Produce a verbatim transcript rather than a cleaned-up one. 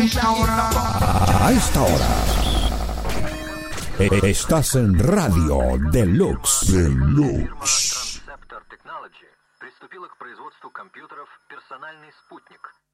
esta hora. A esta hora. Estás en Radio Deluxe. Deluxe. Приступила к производству компьютеров «Персональный спутник».